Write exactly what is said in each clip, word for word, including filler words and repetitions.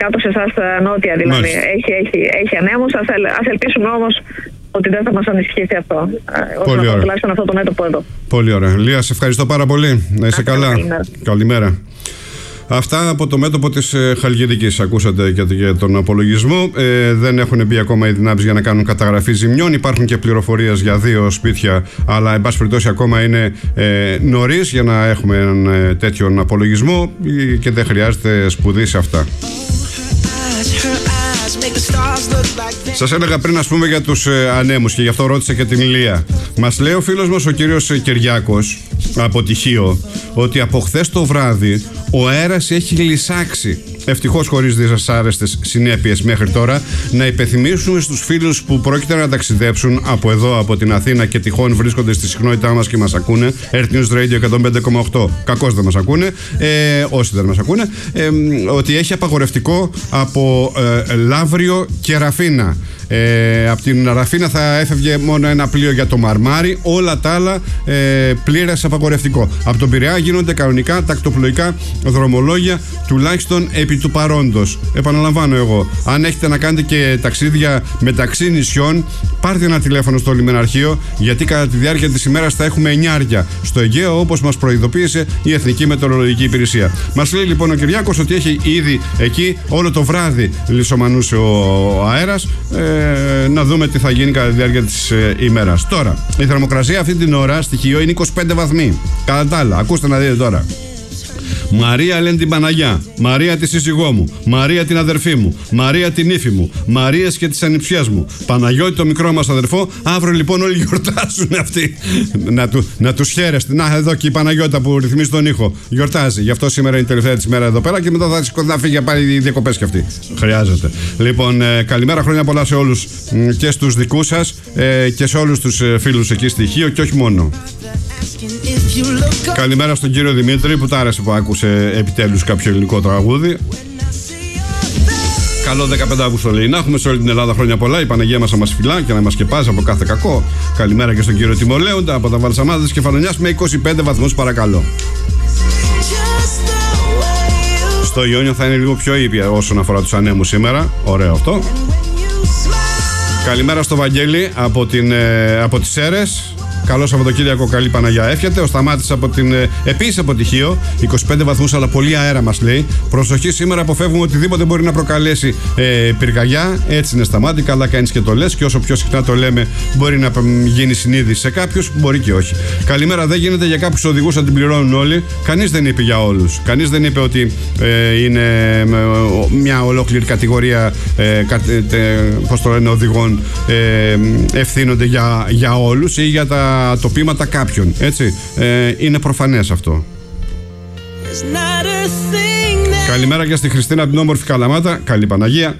κάτω σε εσάς νότια δηλαδή. Έχει, έχει, έχει ανέμους. Ας, ας ελπίσουμε όμως ότι δεν θα μας ανησυχήσει αυτό. Πολύ ωραία. Τουλάχιστον αυτό το μέτωπο εδώ. Πολύ ωραία. Λία, σε ευχαριστώ πάρα πολύ. Να είσαι καλά. Καλημέρα. Καλημέρα. Αυτά από το μέτωπο της ε, Χαλκιδικής. Ακούσατε και για τον απολογισμό. Ε, δεν έχουν μπει ακόμα οι δυνάμεις για να κάνουν καταγραφή ζημιών. Υπάρχουν και πληροφορίες για δύο σπίτια, αλλά εν πάση περιπτώσει ακόμα είναι ε, νωρίς για να έχουμε έναν ε, τέτοιον απολογισμό και δεν χρειάζεται σπουδή σε αυτά. Σας έλεγα πριν, ας πούμε, για τους ε, ανέμους και γι' αυτό ρώτησα και την Λία. Μας λέει ο φίλος μας ο κύριος Κυριάκος από Τυχείο ότι από χθες το βράδυ ο αέρας έχει λυσάξει. Ευτυχώς χωρίς δυσάρεστες συνέπειες μέχρι τώρα. Να υπενθυμίσουμε στους φίλους που πρόκειται να ταξιδέψουν από εδώ, από την Αθήνα και τυχόν βρίσκονται στη συχνότητά μας και μας ακούνε, Earth News Radio εκατόν πέντε κόμμα οκτώ, κακώς δεν μας ακούνε, ε, όσοι δεν μας ακούνε, ε, ότι έχει απαγορευτικό από ε, Λαύριο και Ραφίνα. Ε, από την Ραφίνα θα έφευγε μόνο ένα πλοίο για το Μαρμάρι, όλα τα άλλα ε, πλήρες απαγορευτικό. Από τον Πειραιά γίνονται κανονικά τακτοπλοϊκά δρομολόγια, τουλάχιστον επί του παρόντος. Επαναλαμβάνω εγώ, αν έχετε να κάνετε και ταξίδια μεταξύ νησιών, πάρτε ένα τηλέφωνο στο λιμεναρχείο, γιατί κατά τη διάρκεια της ημέρας θα έχουμε εννιάρια στο Αιγαίο, όπως μας προειδοποίησε η Εθνική Μετεωρολογική Υπηρεσία. Μας λέει λοιπόν ο Κυριάκος ότι έχει ήδη εκεί όλο το βράδυ λισομανούσε ο αέρας. Ε, να δούμε τι θα γίνει κατά τη διάρκεια της ε, ημέρας. Τώρα, η θερμοκρασία αυτή την ώρα στοιχείο είναι είκοσι πέντε βαθμοί. Κατά τα άλλα, ακούστε να δείτε τώρα. Μαρία λένε την Παναγιά, Μαρία τη σύζυγό μου, Μαρία την αδερφή μου, Μαρία την ύφη μου, Μαρίες και της ανιψιάς μου, Παναγιώτη το μικρό μας αδερφό. Αύριο λοιπόν όλοι γιορτάζουν αυτοί. Να, του, να τους χαίρεστε. Να, εδώ και η Παναγιώτα που ρυθμίζει τον ήχο γιορτάζει. Γι' αυτό σήμερα είναι η τελευταία της μέρα εδώ πέρα και μετά θα σηκωθεί να φύγει για πάλι οι διακοπές κι αυτή. Χρειάζεται. Λοιπόν, ε, καλημέρα, χρόνια πολλά σε όλους και στους δικούς σας ε, και σε όλους τους ε, φίλους εκεί στη Χίο και όχι μόνο. Καλημέρα στον κύριο Δημήτρη που τ' άρεσε που άκουσε επιτέλους κάποιο ελληνικό τραγούδι. Καλό δεκαπέντε Αυγούστου λέει. Να έχουμε σε όλη την Ελλάδα χρόνια πολλά. Η Παναγία μας να μας φυλά και να μας σκεπάζει από κάθε κακό. Καλημέρα και στον κύριο Τιμολέοντα από τα Βαλσαμάδα της Κεφαλονιάς με είκοσι πέντε βαθμούς παρακαλώ. Στο Ιόνιο θα είναι λίγο πιο ήπια όσον αφορά τους ανέμους σήμερα. Ωραίο αυτό. Καλημέρα στο Βαγγέλη από, την, από τις Σέρρες. Καλό Σαββατοκύριακο, καλή Παναγιά εύχεται. Ο Σταμάτης από την επίσης από Τυχείο, είκοσι πέντε βαθμούς αλλά πολύ αέρα μας λέει. Προσοχή σήμερα, αποφεύγουμε οτιδήποτε μπορεί να προκαλέσει ε, πυρκαγιά. Έτσι είναι Σταμάτη, καλά κάνεις και το λες. Και όσο πιο συχνά το λέμε, μπορεί να γίνει συνείδηση σε κάποιους, μπορεί και όχι. Καλημέρα, δεν γίνεται για κάποιους οδηγούς να την πληρώνουν όλοι. Κανείς δεν είπε για όλους. Κανείς δεν είπε ότι ε, είναι μια ολόκληρη κατηγορία ε, κα, ε, πώς το λένε, οδηγών ε, ευθύνονται για, για όλους ή για τα τοπήματα κάποιων, έτσι. Ε, είναι προφανές αυτό. Καλημέρα και στη Χριστίνα από την όμορφη Καλαμάτα. Καλή Παναγία.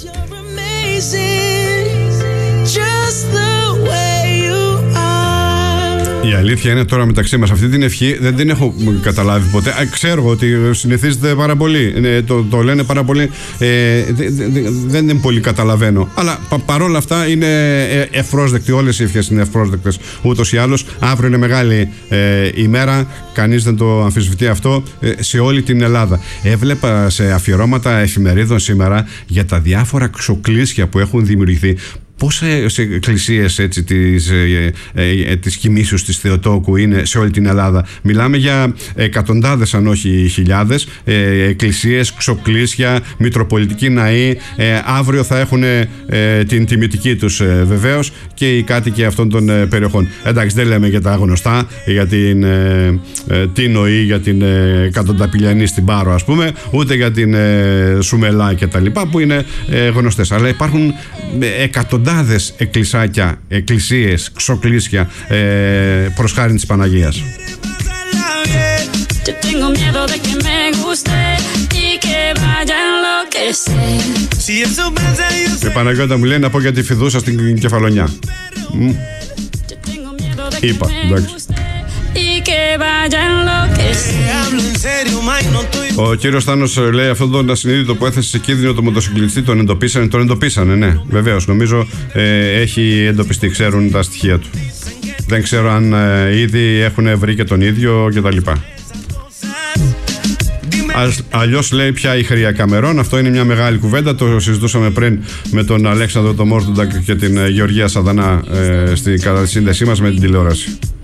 Η αλήθεια είναι τώρα μεταξύ μας, αυτή την ευχή δεν την έχω καταλάβει ποτέ. Α, ξέρω ότι συνηθίζεται πάρα πολύ, ε, το, το λένε πάρα πολύ, ε, δε, δε, δε, δεν είναι πολύ καταλαβαίνω. Αλλά πα, παρόλα αυτά είναι ευπρόσδεκτη, όλες οι ευχές είναι ευπρόσδεκτες ούτως ή άλλως. Αύριο είναι μεγάλη ε, ημέρα, κανείς δεν το αμφισβητεί αυτό, ε, σε όλη την Ελλάδα. Έβλεπα σε αφιερώματα εφημερίδων σήμερα για τα διάφορα ξοκλήσια που έχουν δημιουργηθεί. Πόσες εκκλησίες έτσι της, ε, ε, της Κοιμήσεως της Θεοτόκου είναι σε όλη την Ελλάδα? Μιλάμε για εκατοντάδες αν όχι χιλιάδες ε, εκκλησίες, ξοκλήσια, μητροπολιτικοί ναοί. ε, Αύριο θα έχουν ε, την τιμητική τους ε, βεβαίως και οι κάτοικοι αυτών των ε, περιοχών. Εντάξει, δεν λέμε για τα γνωστά, για την ε, ε, Τίνο ή για την ε, Κατονταπηλιανή στην Πάρο ας πούμε, ούτε για την ε, Σουμελά και τα λοιπά που είναι ε, γνωστές. Αλλά υπάρχουν ε, εκατοντάδες εκκλησάκια, εκκλησίες, ξοκλήσια ε, προς χάριν της Παναγίας. Η Παναγιώτα μου λέει να πω για τη Φιδούσα στην Κεφαλονιά. Μ. Είπα, εντάξει. Ο κύριος Θάνος λέει αυτό τον ασυνείδητο που έθεσε σε κίνδυνο το μοτοσυκλιστή τον εντοπίσανε, τον εντοπίσανε, ναι, βεβαίως, νομίζω ε, έχει εντοπιστεί, ξέρουν τα στοιχεία του. Δεν ξέρω αν ε, ήδη έχουν βρει και τον ίδιο κτλ. Αλλιώς λέει πια η Χρία Καμερών. Αυτό είναι μια μεγάλη κουβέντα. Το συζητούσαμε πριν με τον Αλέξανδρο τον Μόρτοντα και την Γεωργία Σαδανά ε, στην κατά τη σύνδεσή μας με την τηλεόραση.